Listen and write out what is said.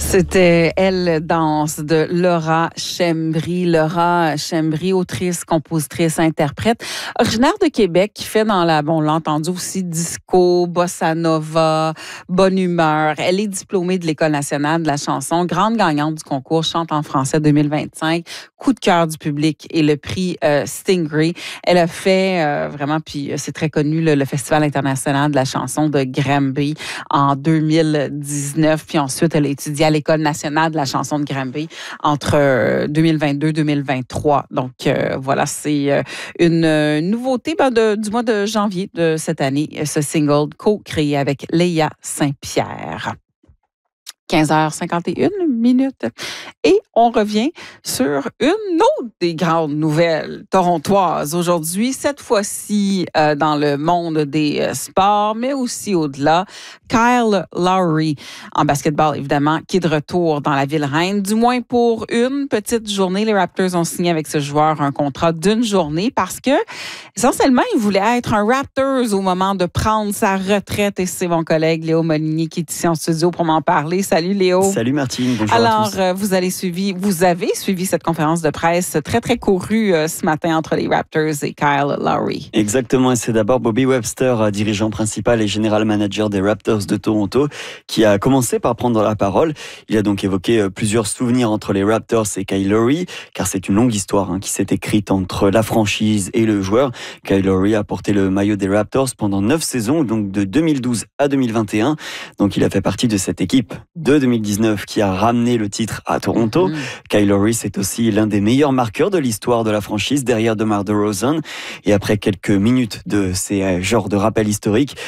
C'était Elle danse de Laura Schembri. Laura Schembri, autrice, compositrice, interprète, originaire de Québec, qui fait dans on l'a entendu aussi, disco, bossa nova, bonne humeur. Elle est diplômée de l'École nationale de la chanson, grande gagnante du concours Chante en français 2025, coup de cœur du public et le prix Stingray. Elle a fait vraiment, puis c'est très connu, le Festival international de la chanson de Granby en 2019, puis ensuite elle a étudié à l'École nationale de la chanson de Granby entre 2022 et 2023. Donc voilà, c'est une nouveauté du mois de janvier de cette année, ce single co-créé avec Léa Saint-Pierre. 15h51. Et on revient sur une autre des grandes nouvelles torontoises aujourd'hui, cette fois-ci dans le monde des sports, mais aussi au-delà. Kyle Lowry, en basketball évidemment, qui est de retour dans la ville reine, du moins pour une petite journée. Les Raptors ont signé avec ce joueur un contrat d'une journée parce que, essentiellement, il voulait être un Raptors au moment de prendre sa retraite. Et c'est mon collègue Léo Molinier qui est ici en studio pour m'en parler. Salut Léo. Salut Martine, bonjour à tous. Alors, vous avez suivi cette conférence de presse très, très courue ce matin entre les Raptors et Kyle Lowry. Exactement, et c'est d'abord Bobby Webster, dirigeant principal et général manager des Raptors de Toronto, qui a commencé par prendre la parole. Il a donc évoqué plusieurs souvenirs entre les Raptors et Kyle Lowry, car c'est une longue histoire qui s'est écrite entre la franchise et le joueur. Kyle Lowry a porté le maillot des Raptors pendant 9 saisons, donc de 2012 à 2021. Donc il a fait partie de cette équipe de 2019 qui a ramené le titre à Toronto. Kyle Lowry, c'est aussi l'un des meilleurs marqueurs de l'histoire de la franchise, derrière DeMar DeRozan. Et après quelques minutes de ces genres de rappels historiques,